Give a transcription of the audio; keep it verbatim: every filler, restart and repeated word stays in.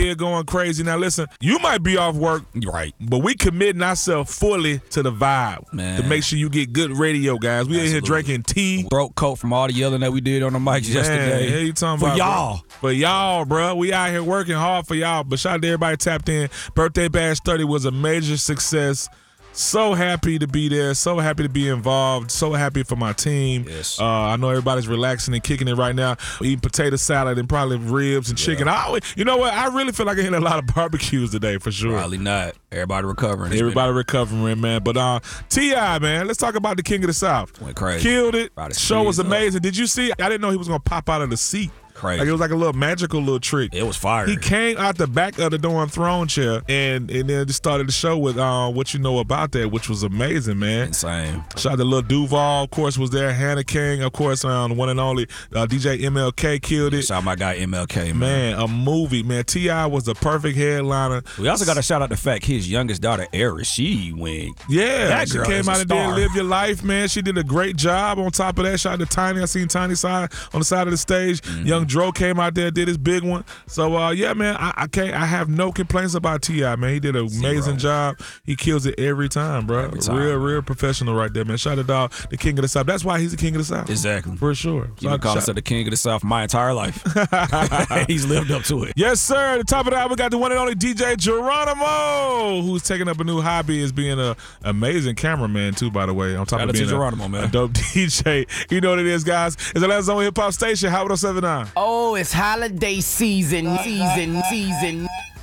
here going crazy. Now, listen, you might be off work, right, but we committing ourselves fully to the vibe, man, to make sure you get good radio, guys. We in here drinking tea. Throat coat from all the yelling that we did on the mics Man, yesterday. Yeah, you talking for about y'all. Bro. For y'all, bro. We out here working hard for y'all. But shout out to everybody tapped in. Birthday Bash thirty was a major success. So happy to be there. So happy to be involved. So happy for my team. Yes. Uh, I know everybody's relaxing and kicking it right now. Eating potato salad and probably ribs and chicken. Yeah. I always, you know what? I really feel like I hit a lot of barbecues today for sure. Probably not. Everybody recovering. Everybody recovering, man. But uh, T I, man, let's talk about the King of the South. Went crazy. Killed it. Show was amazing. Up. Did you see? I didn't know he was going to pop out of the seat. Crazy. Like it was like a little magical little trick. It was fire. He came out the back of the Dawn throne chair and and then just started the show with uh, what you know about that, which was amazing, man. Insane. Shout out to Lil Duval, of course, was there. Hannah King, of course, um, one and only uh, D J M L K killed it. Shout out my guy M L K, man. Man, a movie, man. T I was the perfect headliner. We also got to shout out the fact his youngest daughter, Eris, she went. Yeah, that she girl came out and star. did Live Your Life, man. She did a great job. On top of that, shout out to Tiny. I seen Tiny side on the side of the stage. Mm-hmm. Young Dro came out there, did his big one. So uh, yeah, man, I, I can't. I have no complaints about T I, man. He did an amazing Zero. job. He kills it every time, bro. Every time. Real, real professional right there, man. Shout out to dog, the King of the South. That's why he's the King of the South. Exactly, for sure. You can call himself the King of the South my entire life. He's lived up to it. Yes, sir. At the top of the hour, we got the one and only D J Geronimo, who's taking up a new hobby as being an amazing cameraman too. By the way, on top Shout of being Geronimo, a, man. a dope D J. You know what it is, guys. It's the Last Zone Hip Hop Station. Hot one oh seven point nine. Oh, it's holiday season, season, season.